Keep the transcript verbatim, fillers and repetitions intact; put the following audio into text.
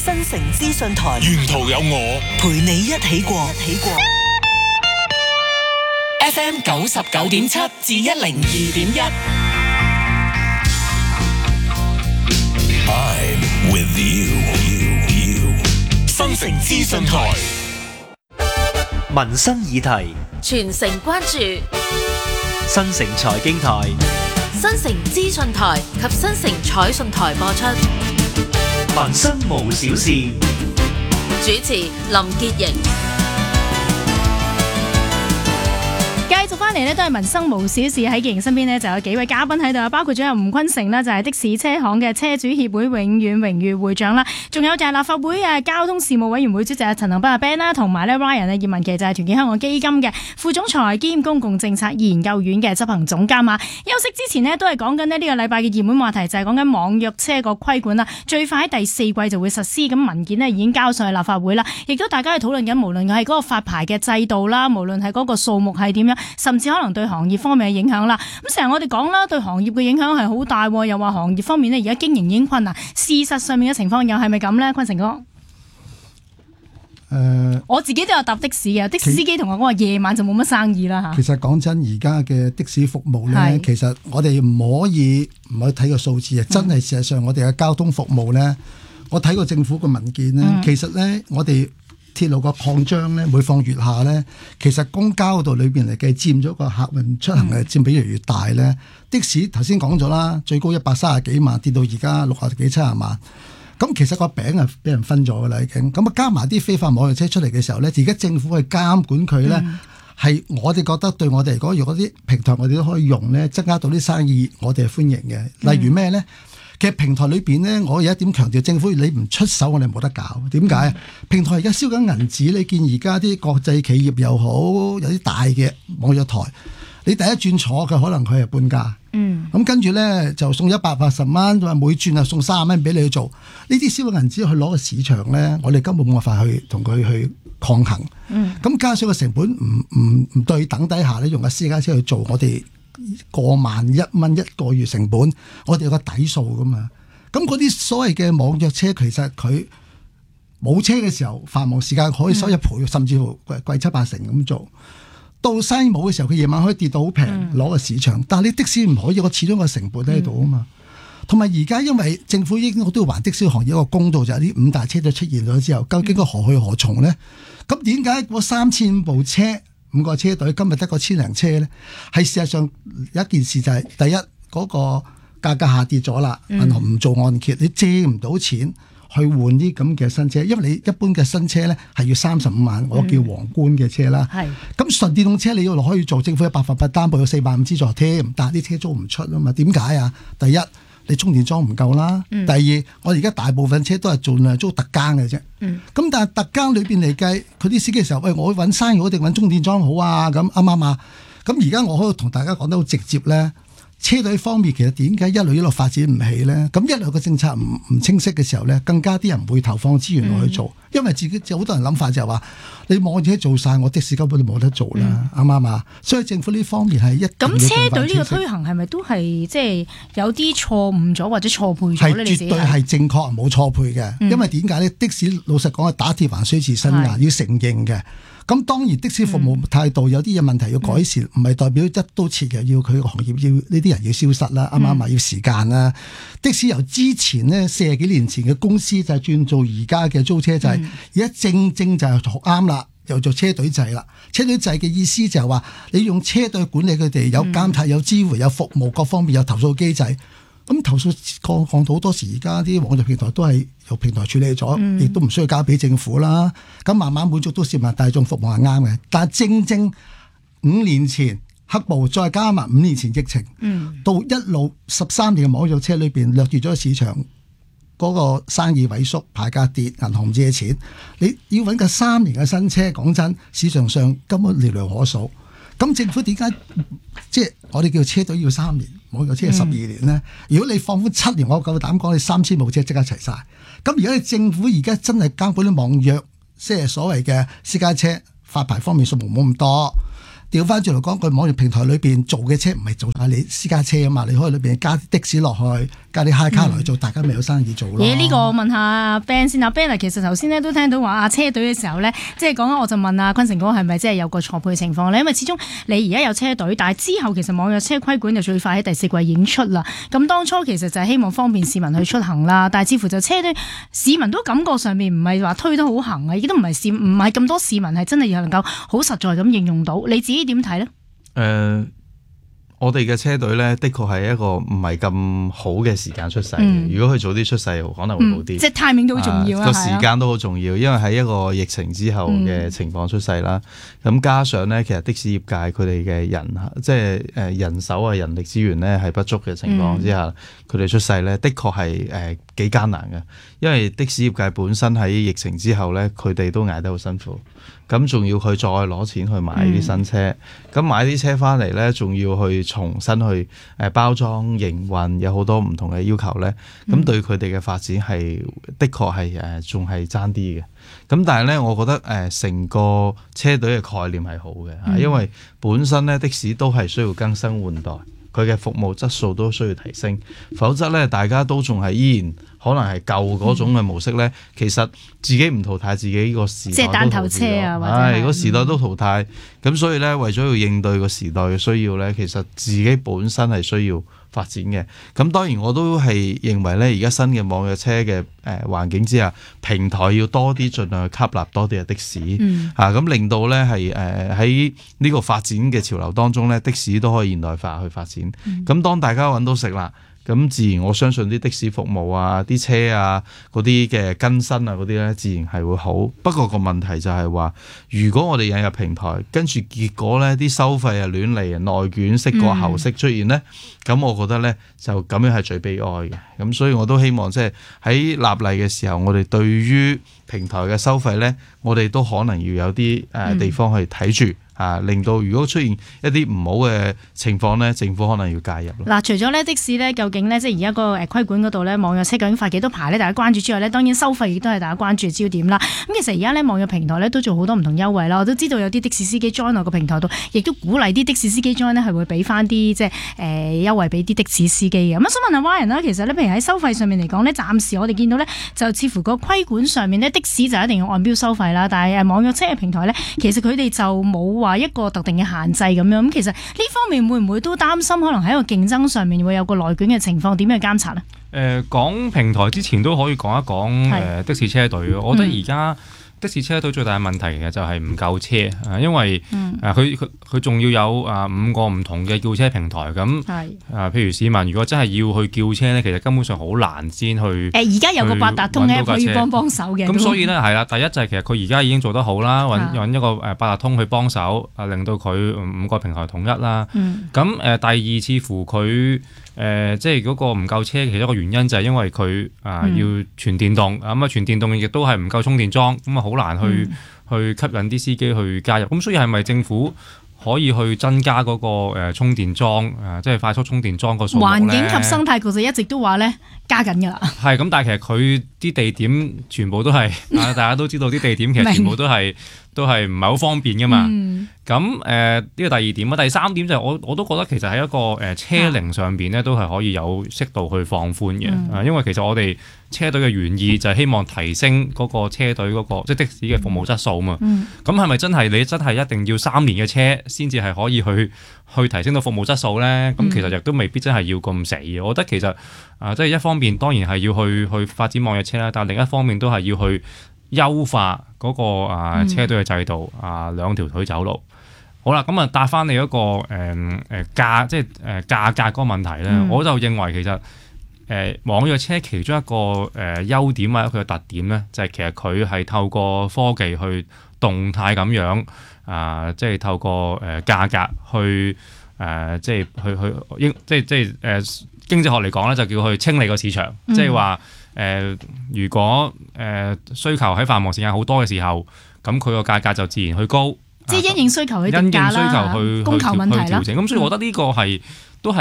新城資訊台， 沿途有我陪你一起過。一起過 F M 九十九點七至一零二點一。 I'm with you, you, you. 新城資訊台， 民生議題， 全城關注。 新城財經台、 新城資訊台及新城彩訊台播出。 民生無小事。 主持林潔瑩。 繼續翻嚟呢都係民生無小事，喺潔瑩身邊呢就有幾位嘉賓喺度，包括咗有吳坤成啦，就係的士車行嘅車主協會永遠榮譽會長啦，仲有就係立法會嘅交通事務委員會主席陳恒鑌阿 Ben 啦，同埋咧 Ryan 啊葉文琪就係團結香港基金嘅副總裁兼公共政策研究院嘅執行總監啊。休息之前呢都係講緊呢呢個禮拜嘅熱門話題，就係講緊網約車個規管啦，最快喺第四季就會實施，咁文件呢已經交上去立法會啦，亦都大家係討論緊，無論係嗰個發牌嘅制度啦，無論係嗰個數目係點樣，甚至可能對行業方面嘅影響啦。咁成日我哋講啦，對行業嘅影響係好大，又話行業方面呢而家經營已經困難。事實上面嘅情況又係咪咁呢？坤成哥，誒、呃，我自己都有搭的士嘅，的士司機同我講話夜晚就冇乜生意啦嚇。 其實講真，而家嘅的，的士服務呢，其實我哋唔可以唔可以睇個數字啊！真係事實上，我哋嘅交通服務呢，我睇過政府嘅文件呢，嗯、其實呢，我哋鐵路個擴張咧，每況愈下咧，其實公交道裏邊嚟計佔咗個客運出行嘅佔比越嚟越大咧。嗯、的士頭先講咗啦，最高一百三十幾萬，跌到而家六十幾七十萬。咁其實個餅啊，俾人分咗噶啦已經。咁啊加埋啲非法網約車出嚟嘅時候咧，而家政府去監管佢咧，係、嗯、我哋覺得對我哋嚟講，如果啲平台我哋都可以用咧，增加到啲生意，我哋係歡迎嘅。例如咩咧？其實平台裏邊咧，我有一點強調，政府你唔出手，我哋冇得搞。點解啊？平台而家燒緊銀紙，你見而家啲國際企業又好，有啲大嘅網約台，你第一轉坐嘅可能佢係半價，嗯，咁跟住咧就送一百八十蚊，話每轉啊送三十蚊俾你去做。呢啲燒緊銀紙去攞個市場咧，我哋根本冇辦法去同佢去抗衡。嗯，咁加上個成本唔唔唔對等底下咧，用個私家車去做，我哋過萬一蚊一個月成本，我哋有個底數噶嘛。咁嗰啲所謂嘅網約車，其實佢冇車嘅時候，繁忙時間可以收一倍，嗯、甚至乎貴貴七八成咁做。到生意冇嘅時候，佢夜晚可以跌到好平，攞個、嗯、市場。但係你的士唔可以，我始終個成本喺度啊嘛。同埋而家因為政府應該都要還的士行業一個公道，就係、是、啲五大車隊出現咗之後，究竟個何去何從咧？咁點解嗰三千部車？五個車隊今日得個千零車咧，係事實上有一件事就係、是、第一嗰、那個價格下跌咗啦，銀行唔做按揭，你借唔到錢去換啲咁嘅新車，因為你一般嘅新車咧係要三十五萬，我叫皇冠嘅車啦。係咁純電動車你要落可以做，政府有百分百擔保，有四萬五資助添，但係啲車租唔出啊嘛？點解啊？第一，你充電樁唔夠啦。嗯、第二，我而家大部分車都係盡量租特更嘅啫。咁、嗯、但係特更裏邊嚟計，佢啲司機嘅時候，喂，我揾生意好定揾充電樁好啊？咁啱唔啱啊？咁而家我可以同大家講得好直接咧，車隊方面其實點解一路一路發展唔起咧？咁一路嘅政策唔唔清晰嘅時候咧，更加啲人唔會投放資源落去做，嗯、因為自己有好多人諗法就係話，你網約車做晒，我的士根本就冇得做啦，啱唔啱啊？所以政府呢方面係一咁車隊呢個推行係咪都係即係有啲錯誤咗或者錯配咗咧？ 係絕對係正確，冇錯配嘅。嗯、因為點解呢？的士老實講係打鐵還需自身硬，是要承認嘅。咁當然的士服務態度有啲嘢問題要改善，唔係、嗯、代表一刀切嘅，要佢個行業要呢啲人要消失啦，啱唔啱啊？要時間啦。的士由之前呢四十幾年前嘅公司就係轉做而家嘅租車制，而家、嗯、正正就係學啱啦，又做車隊制啦。車隊制嘅意思就係話你用車隊管理佢哋，有監察、有支援、有服務各方面，有投訴機制。咁投訴降降到好多時，而家啲網絡平台都係由平台處理咗，亦、嗯、都唔需要交俾政府啦。咁慢慢滿足到市民大眾服務係啱嘅。但係正正五年前黑暴，再加埋五年前疫情，嗯、到一路十三年嘅網約車裏邊掠住咗市場嗰、那個生意萎縮，牌價跌，銀行唔借錢，你要揾個三年嘅新車，講真，市場上根本寥寥可數。咁政府點解即係我哋叫車隊要三年，網約車十二年咧？嗯、如果你放寬七年，我夠膽講你三千部車即刻齊晒。咁而家你政府而家真係監管啲網約，即係所謂嘅私家車發牌方面數目冇咁多。調翻轉嚟講，佢網約平台裏邊做嘅車唔係做晒你私家車啊嘛，你可以裏邊加啲的士落去， 加啲 high 卡落去做，大家咪有生意做咯。 咦？呢個我問下阿 Ben 先，阿 Ben 其實頭先咧都聽到話啊車隊嘅時候咧，即係講緊我就問阿坤成哥係咪即係有個錯配情況咧？因為始終你而家有車隊，但係之後其實網約車規管就最快喺第四季已經出啦。咁當初其實就係希望方便市民去出行啦，但係似乎就車隊市民都感覺上面唔係話推得好行啊，亦都唔係市唔係咁多市民係真係能夠好實在咁應用到。你自己點睇咧？誒、 呃。我哋嘅車隊咧，的確係一個唔係咁好嘅時間出世嘅。嗯、如果佢早啲出世，可能會好啲、嗯。即係 timing 都好重要啊！個、啊、時間都好重要，因為喺一個疫情之後嘅情況出世啦。咁、嗯、加上咧，其實的士業界佢哋嘅人，即係誒人手啊、人力資源咧係不足嘅情況之下，佢哋、嗯、出世咧，的確係誒幾艱難嘅。因為的士業界本身喺疫情之後咧，佢哋都捱得好辛苦。咁仲要佢再攞錢去買啲新車，咁、嗯、買啲車翻嚟咧，仲要去重新去誒包裝營運，有好多唔同嘅要求咧。咁、嗯、對佢哋嘅發展係的確係誒仲係爭啲嘅。咁但係咧，我覺得誒成個車隊嘅概念係好嘅，嗯、因為本身咧的士都係需要更新換代，佢嘅服務質素都需要提升，否則咧大家都仲係依然可能係舊嗰種嘅模式咧。嗯、其實自己唔淘汰自己個時代都淘汰，即係單頭車啊，或者係個時代都淘汰。咁、嗯、所以咧，為咗要應對個時代嘅需要咧，其實自己本身係需要發展嘅。咁當然我都係認為咧，而家新嘅網約車嘅誒環境之下，平台要多啲，盡量去吸納多啲嘅的士，嗯、啊咁令到咧係誒喺呢個發展嘅潮流當中咧，的士都可以現代化去發展。咁、嗯、當大家揾到食啦，咁自然我相信啲的士服務啊、啲車啊嗰啲嘅更新啊嗰啲咧，自然係會好。不過個問題就係話，如果我哋引入平台，跟住結果咧啲收費啊亂嚟啊，內卷式過後式出現咧，咁、嗯、我覺得咧就咁樣係最悲哀嘅。咁所以我都希望即係喺立例嘅時候，我哋對於平台嘅收費咧，我哋都可能要有啲誒地方去睇住。嗯啊！令到如果出現一啲唔好嘅情況咧，政府可能要介入咯。嗱，除咗咧的士咧，究竟咧即係而家個誒規管嗰度咧，網約車究竟發幾多牌咧？大家關注之外咧，當然收費亦都係大家關注嘅焦點啦。咁其實而家咧網約平台咧都做好多唔同優惠啦。我都知道有啲的士司機 join 落個平台度，亦都鼓勵啲的士司機 join 咧係會俾翻啲即係誒、呃、優惠俾啲的士司機嘅。咁、嗯、想問下 Ryan 啦，其實咧譬如喺收費上面嚟講咧，暫時我哋見到咧就似乎個規管上面咧的士就一定要按標收費啦，但係誒網約車嘅平台咧，其實佢哋就冇話一個特定嘅限制咁樣，咁其實呢方面會唔會都擔心可能喺個競爭上面會有個內卷嘅情況？點樣去監察呢？誒、 呃，講平台之前都可以講一講誒、呃、的士車隊。我覺得而家的士車隊最大嘅問題嘅就係唔夠車啊，因為誒佢佢佢仲要有啊五個唔同嘅叫車平台咁。係啊，譬如市民如果真係要去叫車咧，其實根本上好難先去。誒而家有個八達通咧可以幫幫手嘅。咁所以咧係啦，第一就係其實佢而家已經做得好啦，揾揾一個誒八達通去幫手啊，令到佢五個平台統一啦。咁誒、嗯、第二似乎佢。誒、呃，即係嗰個唔夠車，其中一個原因就係因為佢啊、呃、要全電動，咁啊、嗯、全電動亦都係唔夠充電樁，咁啊好難去、嗯、去吸引啲司機去加入。咁所以係咪政府可以去增加嗰、那個、呃、充電樁啊、呃，即係快速充電樁個數目咧？環境及生態局就一直都話咧加緊㗎啦。係咁，但係其實佢啲地點全部都係啊，大家都知道啲地點其實全部都係都係唔係好方便㗎嘛。嗯咁誒呢個第二點啊，第三點就係我我都覺得其實喺一個誒、呃、車齡上邊咧，都係可以有適度去放寬嘅。啊、嗯，因為其實我哋車隊嘅原意就係希望提升嗰個車隊嗰、那個即係的士嘅服務質素嘛。咁係咪真係你真係一定要三年嘅車先至係可以去去提升到服務質素咧？咁、嗯、其實亦都未必真係要咁死嘅。我覺得其實啊，即、呃、係一方面當然係要去去發展網約車啦，但係另一方面都係要去優化嗰、那個啊、呃、車隊嘅制度啊、呃，兩條腿走路。好啦，咁啊答翻你嗰、那個誒誒、呃、價，即係誒價格嗰個問題咧，嗯、我就認為其實誒、呃、網約車其中一個誒、呃、優點或者佢嘅特點咧，就係、是、其實佢係透過科技去動態咁樣啊、呃，即係透過誒價格去誒、呃，即係去去應即係即係誒、呃、經濟學嚟講咧，就叫去清理個市場，嗯、即係話誒如果誒、呃、需求喺繁忙時間好多嘅時候，咁佢個價格就自然去高。即係因應需求去定價啦，供求問題啦。咁所以我覺得呢個係